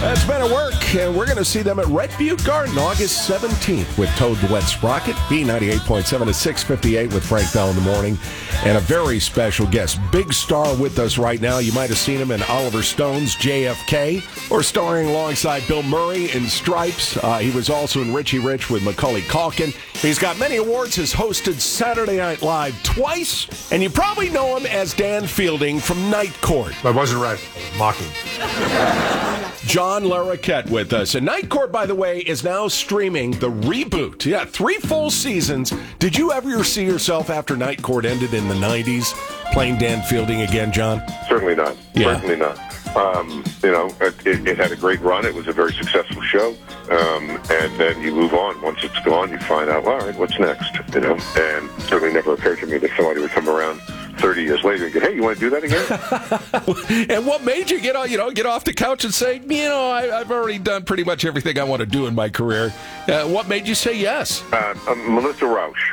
That's been at work, and we're going to see them at Red Butte Garden August 17th with Toad the Wet Sprocket, B98.7 to 6:58 with Frank Bell in the morning, and a very special guest, big star with us right now. You might have seen him in Oliver Stone's JFK, or starring alongside Bill Murray in Stripes. He was also in Richie Rich with Macaulay Culkin. He's got many awards, has hosted Saturday Night Live twice, and you probably know him as Dan Fielding from Night Court. I wasn't right. I was mocking. John Larroquette with us. And Night Court, by the way, is now streaming the reboot. Yeah, 3 full seasons. Did you ever see yourself after Night Court ended in the 90s playing Dan Fielding again, John? Certainly not. Yeah. Certainly not. It had a great run. It was a very successful show. And then you move on. Once it's gone, you find out, all right, what's next? And it certainly never occurred to me that somebody would come around 30 years later and go, hey, you want to do that again? And what made you get off the couch and say, I've already done pretty much everything I want to do in my career? What made you say yes? Melissa Rauch.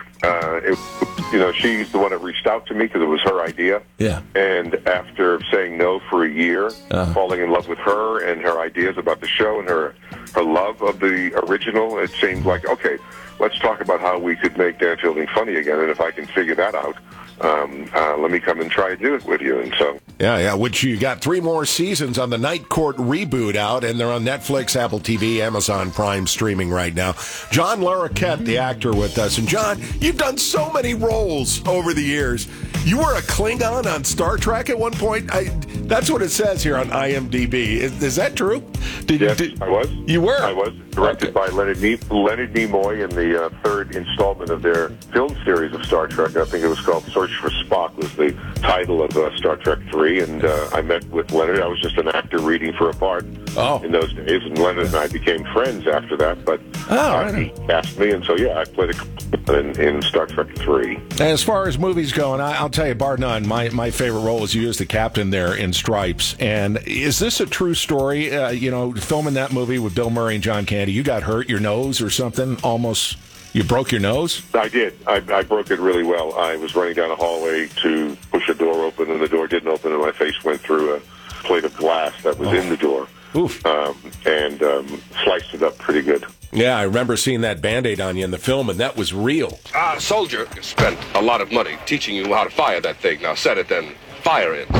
She's the one that reached out to me because it was her idea. Yeah. And after saying no for a year, falling in love with her and her ideas about the show and her love of the original, it seemed like, okay, let's talk about how we could make Dan Fielding funny again. And if I can figure that out, let me come and try to do it with you. And so, yeah, which you got 3 more seasons on the Night Court reboot out, and they're on Netflix, Apple TV, Amazon Prime streaming right now. John Larroquette, the actor, with us. And John, you've done so many roles over the years. You were a Klingon on Star Trek at one point. That's what it says here on IMDb. Is that true? I was. You were? I was. Directed by Leonard Nimoy in the 3rd installment of their film series of Star Trek. I think it was called Search for Spock was the title of Star Trek 3. And I met with Leonard. I was just an actor reading for a part in those days. And Leonard and I became friends after that. But he cast me. And so, I played in Star Trek 3. And as far as movies go, and I'll tell you, bar none, my favorite role is you as the captain there in Stripes. And is this a true story? Filming that movie with Bill Murray and John Candy, you got hurt your nose or something? Almost, you broke your nose? I did. I broke it really well. I was running down a hallway to push a door open, and the door didn't open, and my face went through a plate of glass that was in the door. Oof. And sliced it up pretty good. Yeah, I remember seeing that Band-Aid on you in the film, and that was real. Soldier spent a lot of money teaching you how to fire that thing. Now set it, then fire it.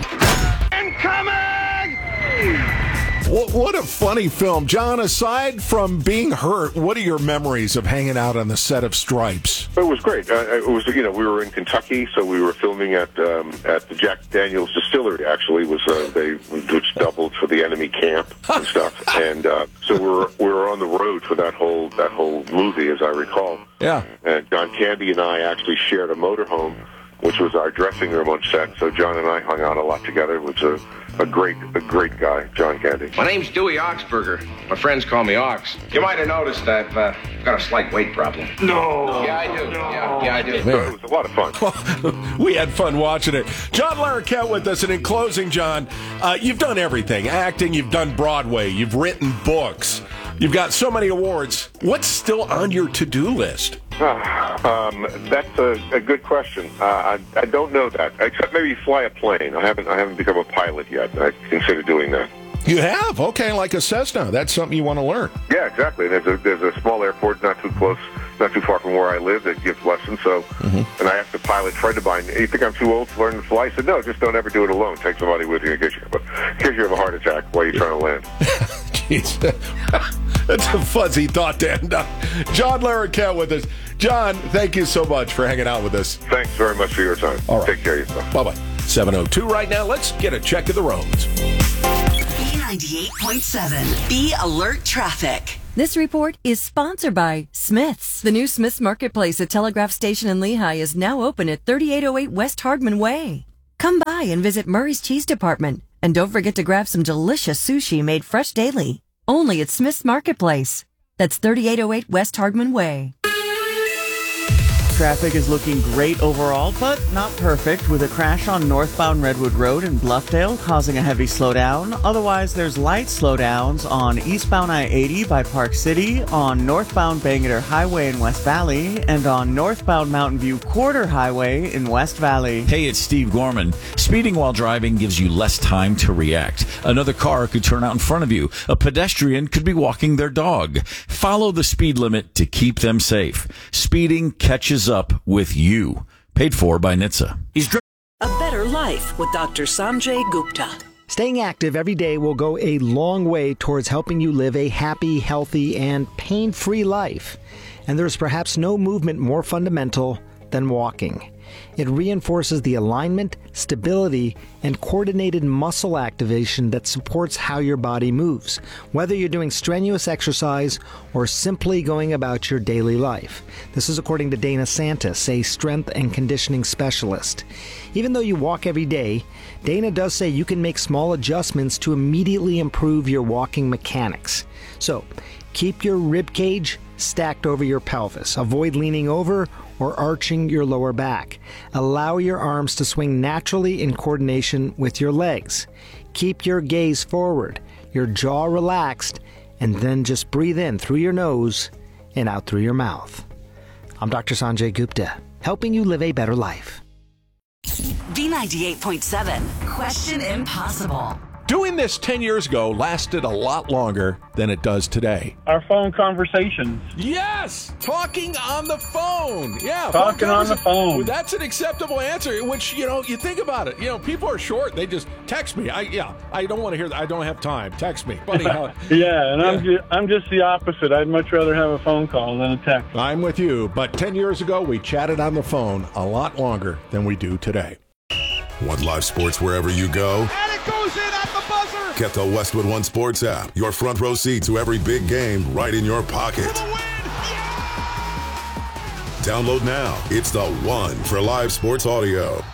Incoming! What a funny film. John, aside from being hurt, what are your memories of hanging out on the set of Stripes? It was great. It was, we were in Kentucky, so we were filming at the Jack Daniels Distillery, actually, which doubled for the enemy camp and stuff. And so we were on the road for that whole movie, as I recall. Yeah. And John Candy and I actually shared a motorhome, which was our dressing room on set. So John and I hung out a lot together. It was a great guy, John Candy. My name's Dewey Oxburger. My friends call me Ox. You might have noticed I've got a slight weight problem. No. Yeah, I do. Yeah, I do. So it was a lot of fun. We had fun watching it. John Larroquette with us. And in closing, John, you've done everything. Acting, you've done Broadway, you've written books. You've got so many awards. What's still on your to-do list? That's a good question. I don't know that, except maybe fly a plane. I haven't become a pilot yet. I consider doing that. You have? Okay, like a Cessna. That's something you want to learn. Yeah, exactly. There's a small airport not too far from where I live that gives lessons. So, and I asked the pilot, friend of mine, you think I'm too old to learn to fly? I said, no, just don't ever do it alone. Take somebody with you in case you have a heart attack while you're trying to land. Jeez. That's a fuzzy thought to end on. John Larroquette with us. John, thank you so much for hanging out with us. Thanks very much for your time. All right. Take care of yourself. Bye-bye. 7:02 right now. Let's get a check of the roads. B98.7. Be alert traffic. This report is sponsored by Smith's. The new Smith's Marketplace at Telegraph Station in Lehigh is now open at 3808 West Hardman Way. Come by and visit Murray's Cheese Department. And don't forget to grab some delicious sushi made fresh daily. Only at Smith's Marketplace. That's 3808 West Hardman Way. Traffic is looking great overall, but not perfect, with a crash on northbound Redwood Road in Bluffdale causing a heavy slowdown. Otherwise, there's light slowdowns on eastbound I-80 by Park City, on northbound Bangerter Highway in West Valley, and on northbound Mountain View Quarter Highway in West Valley. Hey, it's Steve Gorman. Speeding while driving gives you less time to react. Another car could turn out in front of you. A pedestrian could be walking their dog. Follow the speed limit to keep them safe. Speeding catches up with you. Paid for by NHTSA. A better life with Dr. Sanjay Gupta. Staying active every day will go a long way towards helping you live a happy, healthy, and pain-free life. And there's perhaps no movement more fundamental than walking. It reinforces the alignment, stability, and coordinated muscle activation that supports how your body moves, whether you're doing strenuous exercise or simply going about your daily life. This is according to Dana Santis, a strength and conditioning specialist. Even though you walk every day, Dana does say you can make small adjustments to immediately improve your walking mechanics. So, keep your rib cage stacked over your pelvis. Avoid leaning over or arching your lower back. Allow your arms to swing naturally in coordination with your legs. Keep your gaze forward, your jaw relaxed, and then just breathe in through your nose and out through your mouth. I'm Dr. Sanjay Gupta, helping you live a better life. B98.7, Question Impossible. Doing this 10 years ago lasted a lot longer than it does today. Our phone conversations. Yes! Talking on the phone. Yeah. Talking on the phone. Well, that's an acceptable answer, which, you think about it. People are short. They just text me. I don't want to hear that. I don't have time. Text me. Buddy, I'm just the opposite. I'd much rather have a phone call than a text. I'm with you. But 10 years ago, we chatted on the phone a lot longer than we do today. Want live sports wherever you go? And it goes in at the buzzer! Get the Westwood One Sports app. Your front row seat to every big game right in your pocket. Download now. It's the one for live sports audio.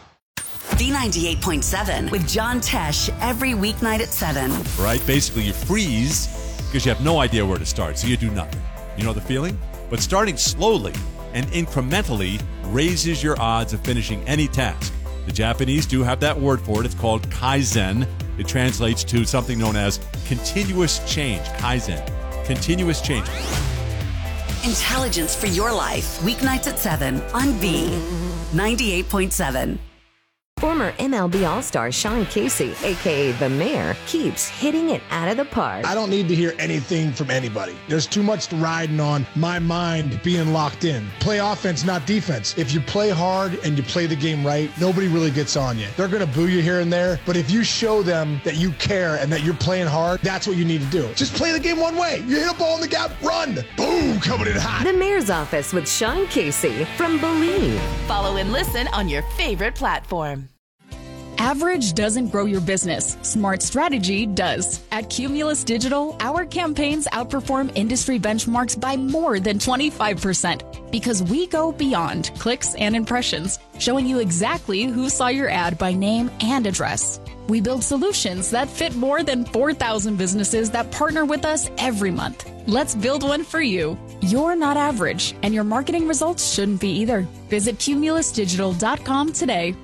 B98.7 with John Tesh every weeknight at 7. Right? Basically, you freeze because you have no idea where to start, so you do nothing. You know the feeling? But starting slowly and incrementally raises your odds of finishing any task. The Japanese do have that word for it. It's called Kaizen. It translates to something known as continuous change. Kaizen. Continuous change. Intelligence for your life. Weeknights at 7 on B98.7. Former MLB All-Star Sean Casey, a.k.a. The Mayor, keeps hitting it out of the park. I don't need to hear anything from anybody. There's too much riding on my mind being locked in. Play offense, not defense. If you play hard and you play the game right, nobody really gets on you. They're going to boo you here and there, but if you show them that you care and that you're playing hard, that's what you need to do. Just play the game one way. You hit a ball in the gap, run. Boom, coming in hot. The Mayor's Office with Sean Casey from Believe. Follow and listen on your favorite platform. Average doesn't grow your business. Smart strategy does. At Cumulus Digital, our campaigns outperform industry benchmarks by more than 25% because we go beyond clicks and impressions, showing you exactly who saw your ad by name and address. We build solutions that fit more than 4,000 businesses that partner with us every month. Let's build one for you. You're not average, and your marketing results shouldn't be either. Visit cumulusdigital.com today.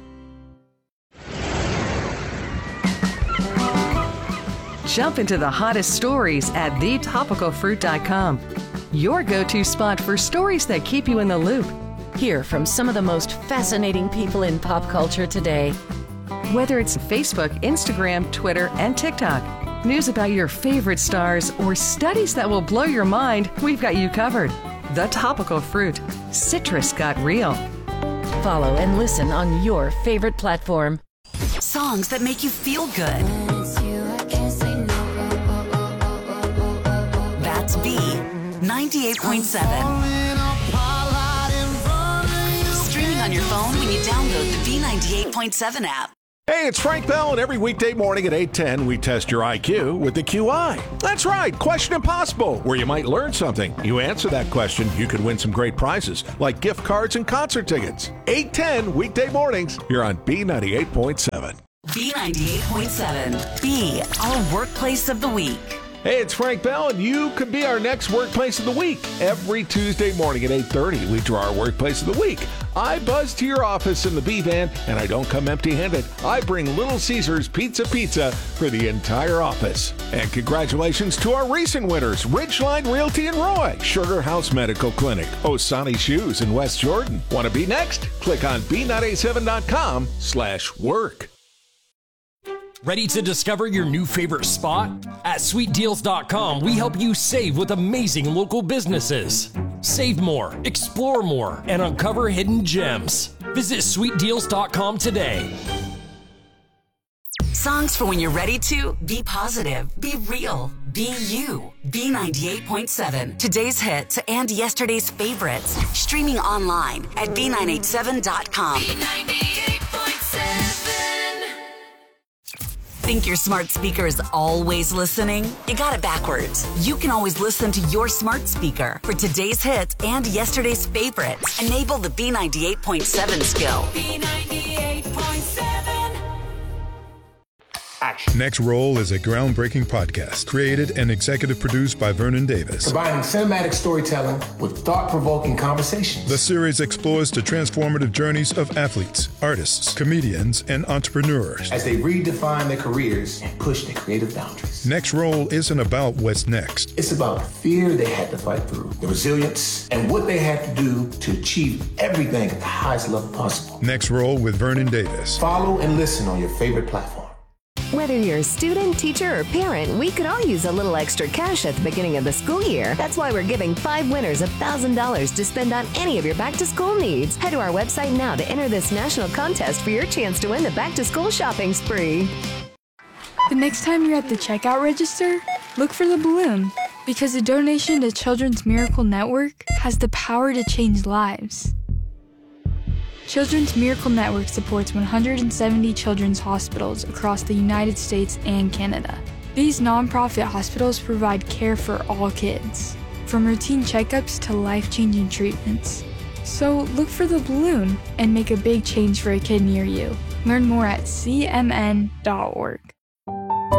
Jump into the hottest stories at thetopicalfruit.com. Your go-to spot for stories that keep you in the loop. Hear from some of the most fascinating people in pop culture today. Whether it's Facebook, Instagram, Twitter, and TikTok, news about your favorite stars, or studies that will blow your mind, we've got you covered. The Topical Fruit. Citrus got real. Follow and listen on your favorite platform. Songs that make you feel good. That's B98.7. Streaming on your phone when you download the B98.7 app. Hey, it's Frank Bell, and every weekday morning at 8:10, we test your IQ with the QI. That's right, Question Impossible, where you might learn something. You answer that question, you could win some great prizes, like gift cards and concert tickets. 8:10, weekday mornings, here on B98.7. B98.7. B, our workplace of the week. Hey, it's Frank Bell, and you could be our next Workplace of the Week. Every Tuesday morning at 8:30, we draw our Workplace of the Week. I buzz to your office in the B-Van, and I don't come empty-handed. I bring Little Caesars Pizza for the entire office. And congratulations to our recent winners, Ridgeline Realty in Roy, Sugar House Medical Clinic, Osani Shoes in West Jordan. Want to be next? Click on b987.com/work. Ready to discover your new favorite spot? At SweetDeals.com, we help you save with amazing local businesses. Save more, explore more, and uncover hidden gems. Visit SweetDeals.com today. Songs for when you're ready to be positive, be real, be you. B98.7. Today's hits and yesterday's favorites. Streaming online at B987.com. Think your smart speaker is always listening? You got it backwards. You can always listen to your smart speaker for today's hits and yesterday's favorites. Enable the B98.7 skill. B98.7. Action. Next Roll is a groundbreaking podcast created and executive produced by Vernon Davis. Combining cinematic storytelling with thought-provoking conversations. The series explores the transformative journeys of athletes, artists, comedians, and entrepreneurs as they redefine their careers and push their creative boundaries. Next Roll isn't about what's next. It's about the fear they had to fight through, the resilience, and what they had to do to achieve everything at the highest level possible. Next Roll with Vernon Davis. Follow and listen on your favorite platform. Whether you're a student, teacher, or parent, we could all use a little extra cash at the beginning of the school year. That's why we're giving 5 winners $1,000 to spend on any of your back-to-school needs. Head to our website now to enter this national contest for your chance to win the back-to-school shopping spree. The next time you're at the checkout register, look for the balloon, because a donation to Children's Miracle Network has the power to change lives. Children's Miracle Network supports 170 children's hospitals across the United States and Canada. These nonprofit hospitals provide care for all kids, from routine checkups to life-changing treatments. So look for the balloon and make a big change for a kid near you. Learn more at cmn.org.